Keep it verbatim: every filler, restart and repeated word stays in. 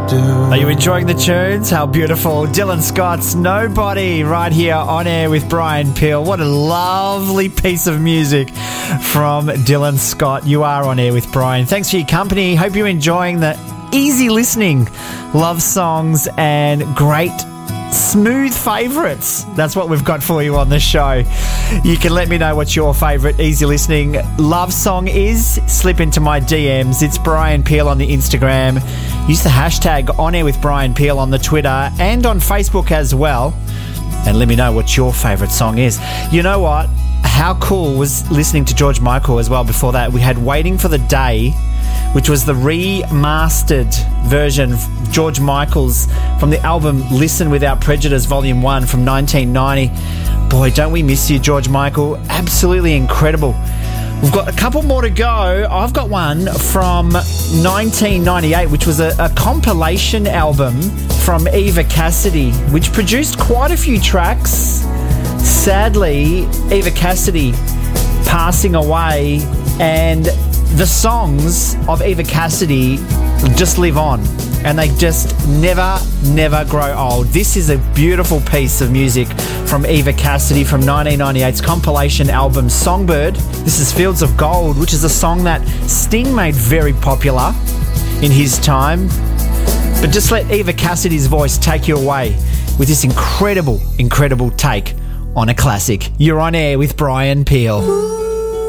do. Are you enjoying the tunes? How beautiful. Dylan Scott's Nobody right here on air with Brian Peel. What a lovely piece of music from Dylan Scott. You are on air with Brian. Thanks for your company. Hope you're enjoying the easy listening love songs and great smooth favourites. That's what we've got for you on the show. You can let me know what your favourite easy listening love song is. Slip into my D Ms. It's Brian Peel on the Instagram. Use the hashtag On Air with Brian Peel on the Twitter and on Facebook as well. And let me know what your favourite song is. You know what? How cool was listening to George Michael as well before that? We had Waiting for the Day, which was the remastered version of George Michael's from the album Listen Without Prejudice Volume one from nineteen ninety. Boy, don't we miss you, George Michael. Absolutely incredible. We've got a couple more to go. I've got one from nineteen ninety-eight, which was a, a compilation album from Eva Cassidy, which produced quite a few tracks. Sadly, Eva Cassidy passing away, and the songs of Eva Cassidy just live on, and they just never, never grow old. This is a beautiful piece of music from Eva Cassidy from nineteen ninety-eight's compilation album Songbird. This is Fields of Gold, which is a song that Sting made very popular in his time. But just let Eva Cassidy's voice take you away with this incredible, incredible take on a classic. You're on air with Brian Peel.